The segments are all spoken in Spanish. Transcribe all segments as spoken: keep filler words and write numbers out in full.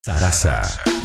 Sarasa.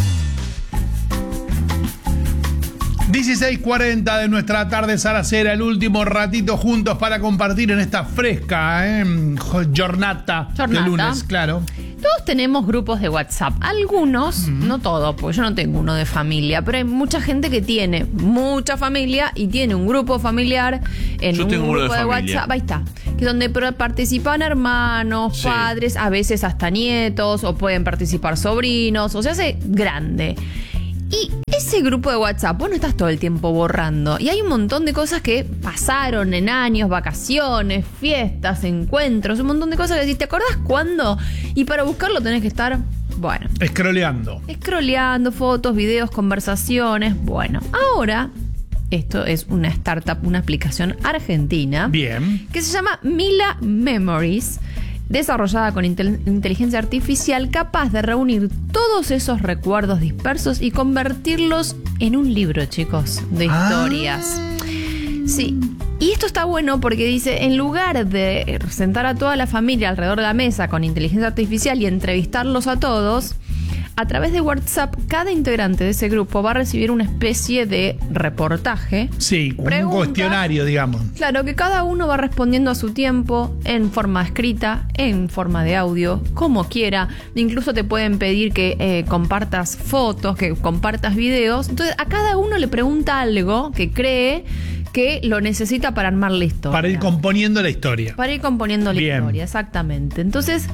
dieciséis cuarenta de nuestra tarde saracera, el último ratito juntos para compartir en esta fresca eh, jornata, Jornata. de lunes, claro. Todos tenemos grupos de WhatsApp. Algunos, mm. no todos, porque yo no tengo uno de familia, pero hay mucha gente que tiene mucha familia y tiene un grupo familiar en yo un tengo grupo uno de, de familia. WhatsApp. Ahí está. Que donde participan hermanos, Sí. padres, a veces hasta nietos, o pueden participar sobrinos, o se hace grande. Y ese grupo de WhatsApp, vos no estás todo el tiempo borrando. Y hay un montón de cosas que pasaron en años, vacaciones, fiestas, encuentros, un montón de cosas que decís, ¿te acordás cuándo? Y para buscarlo tenés que estar, bueno, Scrolleando. scrolleando, fotos, videos, conversaciones. Bueno, ahora, esto es una startup, una aplicación argentina. Bien. Que se llama Mila Memories, desarrollada con intel- inteligencia artificial, capaz de reunir todos esos recuerdos dispersos y convertirlos en un libro, chicos, de historias. Ah. Sí, y esto está bueno porque dice, en lugar de sentar a toda la familia alrededor de la mesa con inteligencia artificial y entrevistarlos a todos, a través de WhatsApp, cada integrante de ese grupo va a recibir una especie de reportaje. Sí, como Preguntas. un cuestionario, digamos. Claro, que cada uno va respondiendo a su tiempo, en forma escrita, en forma de audio, como quiera. Incluso te pueden pedir que eh, compartas fotos, que compartas videos. Entonces, a cada uno le pregunta algo que cree que lo necesita para armar la historia. Para ir componiendo la historia. Para ir componiendo la Bien. historia, exactamente. Entonces,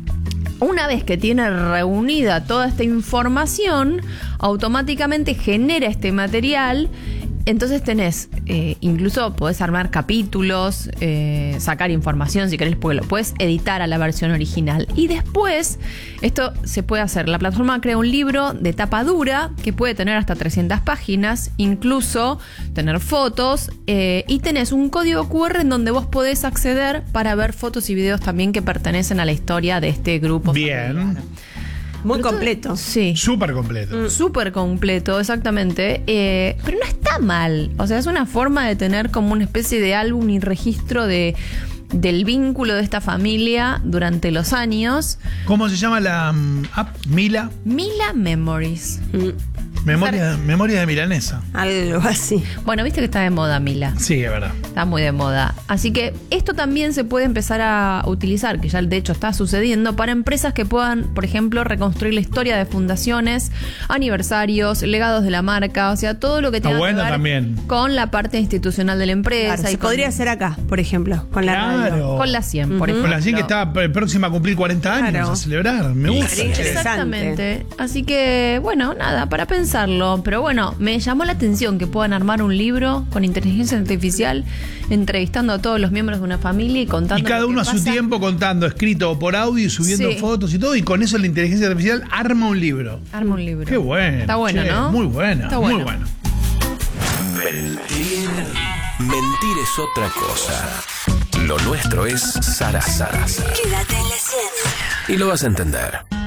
una vez que tiene reunida toda esta información, automáticamente genera este material. Entonces tenés, eh, incluso podés armar capítulos, eh, sacar información si querés, porque lo puedes editar a la versión original. Y después, esto se puede hacer. La plataforma crea un libro de tapa dura que puede tener hasta trescientas páginas, incluso tener fotos, eh, y tenés un código cu erre en donde vos podés acceder para ver fotos y videos también que pertenecen a la historia de este grupo. Bien. familiar. Muy Pero completo. todo- Sí. Súper completo. Súper completo, exactamente. Eh, pero no está mal. O sea, es una forma de tener como una especie de álbum y registro de, del vínculo de esta familia durante los años. ¿Cómo se llama la um, app? Mila. Mila Memories. Mm, Memoria, memoria de milanesa. algo así. Bueno, viste que está de moda Mila. Sí, es verdad. Está muy de moda. Así que esto también se puede empezar a utilizar, que ya de hecho está sucediendo, para empresas que puedan, por ejemplo, reconstruir la historia de fundaciones, aniversarios, legados de la marca, o sea, todo lo que Está tenga bueno que ver también. con la parte institucional de la empresa. Claro, y se con, podría hacer acá, por ejemplo, con la radio. Claro. con la cien, por Ujú. ejemplo. Con la cien que está eh, próxima a cumplir cuarenta años Claro. a celebrar. Me gusta. Sí, che. Exactamente. Así que, bueno, nada, para pensarlo. Pero bueno, me llamó la atención que puedan armar un libro con inteligencia artificial, entrevistando a todos los miembros de una familia y contando. Y cada lo que uno a su pasa. tiempo contando, escrito o por audio y subiendo Sí. fotos y todo. Y con eso la inteligencia artificial arma un libro. Arma un libro. Qué bueno. Está bueno, che, ¿no? Muy bueno. Está Muy bueno. bueno. Mentir. Mentir es otra cosa. Lo nuestro es Sarasa. Quédate en la cien. Y lo vas a entender.